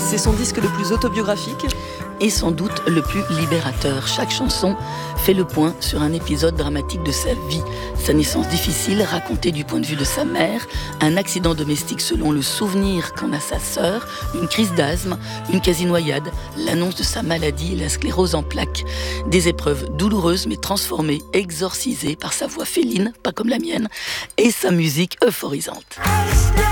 C'est son disque le plus autobiographique et sans doute le plus libérateur. Chaque chanson fait le point sur un épisode dramatique de sa vie. Sa naissance difficile, racontée du point de vue de sa mère, un accident domestique selon le souvenir qu'en a sa sœur, une crise d'asthme, une quasi-noyade, l'annonce de sa maladie, la sclérose en plaques. Des épreuves douloureuses mais transformées, exorcisées par sa voix féline, pas comme la mienne, et sa musique euphorisante.